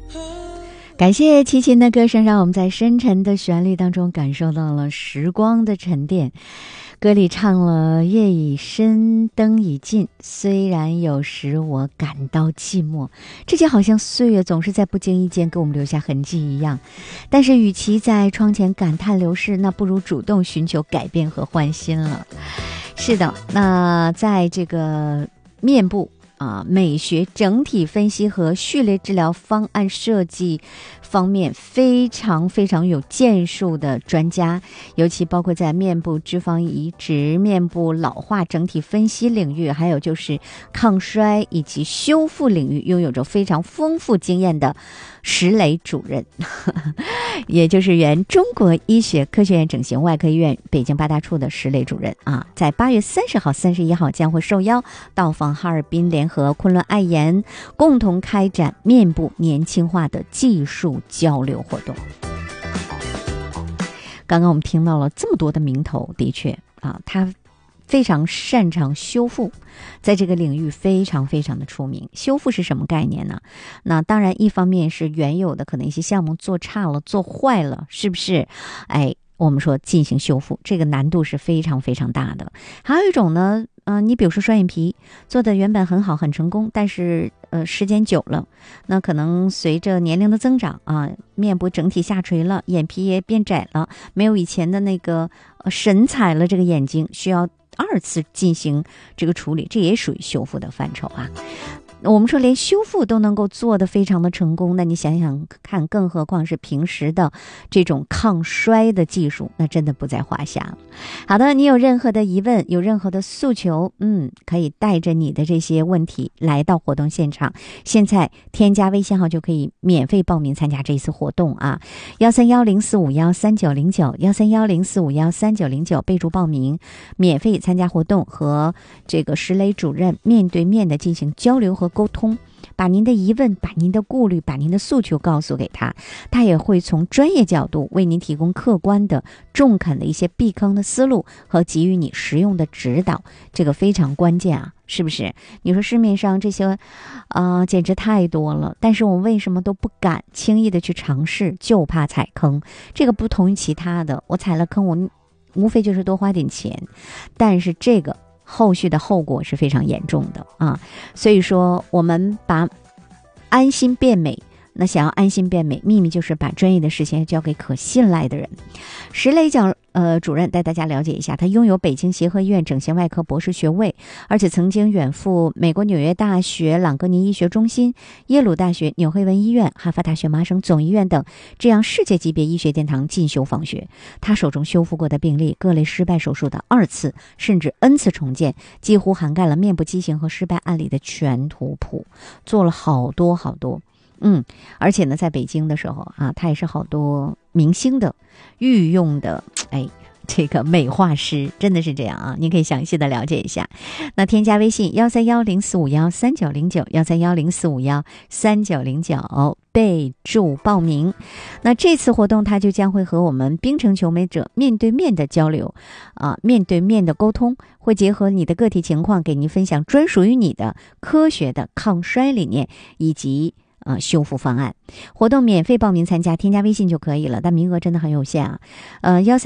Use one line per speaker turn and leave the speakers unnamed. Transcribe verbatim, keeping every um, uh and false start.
感谢齐秦的歌声，让我们在深沉的旋律当中感受到了时光的沉淀。歌里唱了夜已深灯已尽，虽然有时我感到寂寞，这就好像岁月总是在不经意间给我们留下痕迹一样。但是与其在窗前感叹流逝，那不如主动寻求改变和换新了。是的，那在这个面部啊，美学整体分析和序列治疗方案设计方面非常非常有建树的专家，尤其包括在面部脂肪移植、面部老化整体分析领域，还有就是抗衰以及修复领域，拥有着非常丰富经验的石磊主任，也就是原中国医学科学院整形外科医院北京八大处的石磊主任啊，在八月三十号、三十一号将会受邀到访哈尔滨，联合昆仑爱颜，共同开展面部年轻化的技术交流活动。刚刚我们听到了这么多的名头，的确啊，他非常擅长修复，在这个领域非常非常的出名。修复是什么概念呢？那当然一方面是原有的可能一些项目做差了、做坏了，是不是？哎，我们说进行修复，这个难度是非常非常大的。还有一种呢，嗯、呃，你比如说双眼皮做的原本很好很成功，但是呃时间久了，那可能随着年龄的增长啊，面部整体下垂了，眼皮也变窄了，没有以前的那个呃神采了，这个眼睛需要二次进行这个处理，这也属于修复的范畴啊。我们说连修复都能够做得非常的成功，那你想想看，更何况是平时的这种抗衰的技术，那真的不在话下了。好的，你有任何的疑问，有任何的诉求，嗯，可以带着你的这些问题来到活动现场。现在添加微信号就可以免费报名参加这一次活动啊，幺三幺零四五幺三九零九，幺三幺零四五幺三九零九，备注报名，免费参加活动，和这个石磊主任面对面的进行交流和沟通，把您的疑问、把您的顾虑、把您的诉求告诉给他，他也会从专业角度为您提供客观的、中肯的一些避坑的思路和给予你实用的指导，这个非常关键啊，是不是？你说市面上这些啊、呃，简直太多了，但是我们为什么都不敢轻易的去尝试，就怕踩坑？这个不同于其他的，我踩了坑，我无非就是多花点钱，但是这个后续的后果是非常严重的啊，所以说我们把安心变美，那想要安心变美，秘密就是把专业的事情交给可信赖的人。石磊讲呃主任带大家了解一下，他拥有北京协和医院整形外科博士学位，而且曾经远赴美国纽约大学朗格尼医学中心、耶鲁大学纽黑文医院、哈佛大学麻省总医院等这样世界级别医学殿堂进修访学。他手中修复过的病例，各类失败手术的二次甚至 N 次重建，几乎涵盖了面部畸形和失败案例的全图谱，做了好多好多。嗯，而且呢，在北京的时候啊，他也是好多明星的御用的，哎，这个美化师，真的是这样啊！您可以详细的了解一下。那添加微信幺三幺零四五幺三九零九，幺三幺零四五幺三九零九，备注报名。那这次活动，它就将会和我们冰城求美者面对面的交流，啊，面对面的沟通，会结合你的个体情况，给您分享专属于你的科学的抗衰理念以及。呃，修复方案活动免费报名参加，添加微信就可以了，但名额真的很有限啊。呃，幺三。